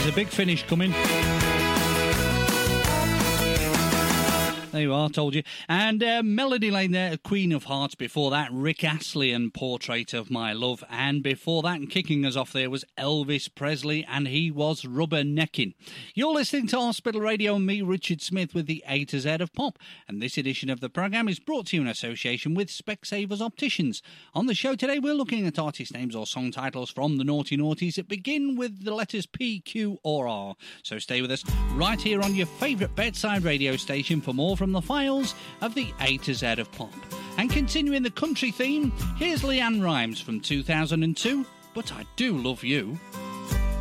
a big finish coming. There you are, told you. And Melody Lane there, Queen of Hearts. Before that, Rick Astley and Portrait of My Love. And before that, and kicking us off there, was Elvis Presley, and he was Rubbernecking. You're listening to Hospital Radio and me, Richard Smith, with the A to Z of Pop. And this edition of the programme is brought to you in association with Specsavers Opticians. On the show today, we're looking at artist names or song titles from the Naughty Naughties that begin with the letters P, Q or R. So stay with us right here on your favourite bedside radio station for more from the files of the A to Z of Pop. And continuing the country theme, here's Leanne Rimes from 2002, But I Do Love You.